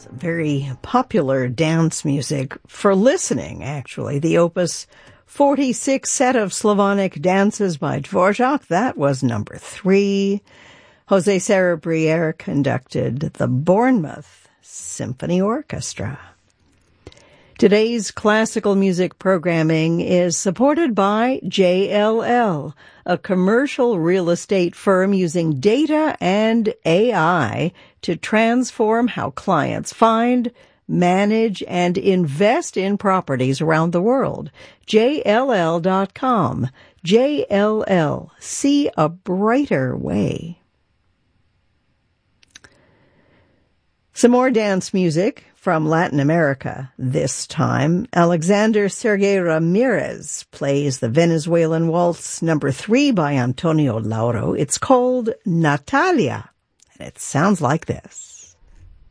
Very popular dance music for listening, actually. The Opus 46 set of Slavonic dances by Dvorak, that was number 3. Jose Sarrabriere conducted the Bournemouth Symphony Orchestra. Today's classical music programming is supported by JLL, a commercial real estate firm using data and AI to transform how clients find, manage, and invest in properties around the world. JLL.com. JLL. See a brighter way. Some more dance music from Latin America. This time, Alexander Sergei Ramirez plays the Venezuelan waltz number 3 by Antonio Lauro. It's called Natalia, and it sounds like this.